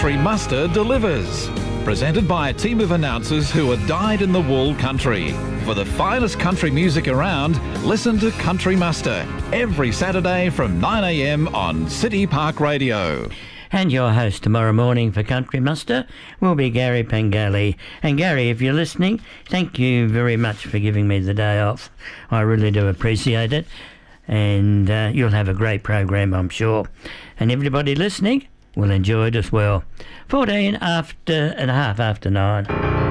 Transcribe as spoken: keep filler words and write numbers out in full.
Country Muster delivers. Presented by a team of announcers who are dyed-in-the-wool country. For the finest country music around, listen to Country Muster every Saturday from nine a m on City Park Radio. And your host tomorrow morning for Country Muster will be Gary Pengelly. And Gary, if you're listening, thank you very much for giving me the day off. I really do appreciate it. And uh, you'll have a great program, I'm sure. And everybody listening will enjoy it as well. fourteen after and a half after nine.